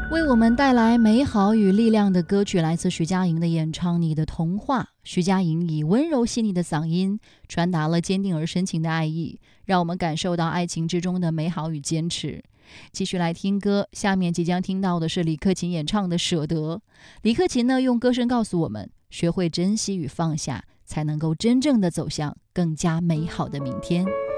为我们带来美好与力量的歌曲来自徐佳莹的演唱《你的童话》。徐佳莹以温柔细腻的嗓音传达了坚定而深情的爱意，让我们感受到爱情之中的美好与坚持。继续来听歌，下面即将听到的是李克勤演唱的《舍得》。李克勤呢，用歌声告诉我们，学会珍惜与放下，才能够真正的走向更加美好的明天。